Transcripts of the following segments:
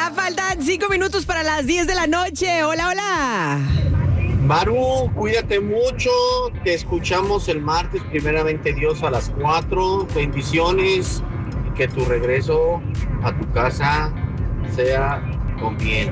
Ya faltan 5 minutos para las 10 de la noche. Hola, hola. Maru, cuídate mucho. Te escuchamos el martes, primeramente Dios, a las 4. Bendiciones. Y que tu regreso a tu casa sea con bien.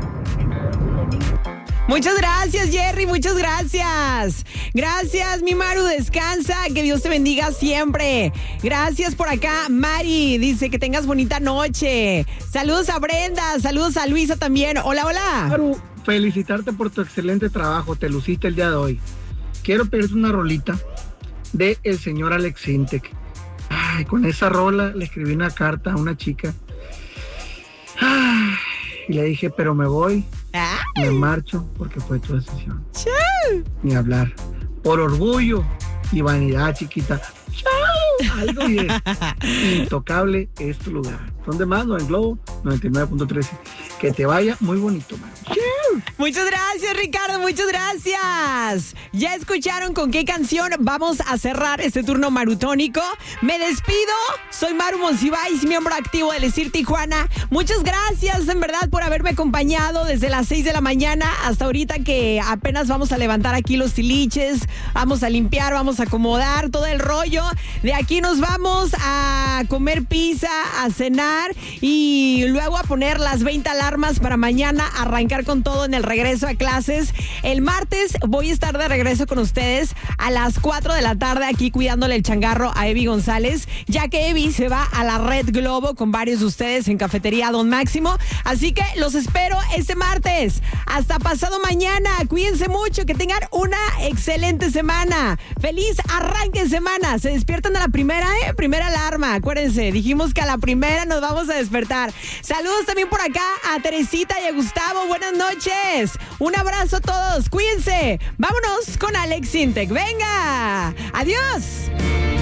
Muchas gracias, Jerry, muchas gracias. Gracias, mi Maru, descansa, que Dios te bendiga siempre. Gracias por acá, Mari, dice que tengas bonita noche. Saludos a Brenda, saludos a Luisa también. Hola, hola. Maru, felicitarte por tu excelente trabajo, te luciste el día de hoy. Quiero pedirte una rolita de el señor Alex Sintek. Ay, con esa rola le escribí una carta a una chica. Ay, y le dije, pero me voy. Me marcho porque fue tu decisión. ¡Chau! Ni hablar. Por orgullo y vanidad, chiquita. ¡Chau! Algo bien. Intocable es tu lugar. ¿Dónde más? No, en Globo 99.13. Que te vaya muy bonito, man. Muchas gracias, Ricardo, muchas gracias. Ya escucharon con qué canción vamos a cerrar este turno marutónico. Me despido, soy Maru Monsiváis, miembro activo del ESIR Tijuana. Muchas gracias, en verdad, por haberme acompañado desde las 6 de la mañana hasta ahorita que apenas vamos a levantar aquí los tiliches, vamos a limpiar, vamos a acomodar todo el rollo. De aquí nos vamos a comer pizza, a cenar y luego a poner las 20 alarmas para mañana arrancar con todo en el regreso a clases. El martes voy a estar de regreso con ustedes a las 4 de la tarde aquí cuidándole el changarro a Evi González, ya que Evi se va a la Red Globo con varios de ustedes en Cafetería Don Máximo. Así que los espero este martes. Hasta pasado mañana. Cuídense mucho, que tengan una excelente semana. Feliz arranque de semana. Se despiertan a la primera, primera alarma. Acuérdense, dijimos que a la primera nos vamos a despertar. Saludos también por acá a Teresita y a Gustavo. Buenas noches. Un abrazo a todos. Cuídense. Vámonos con Alex Sintek. Venga. Adiós.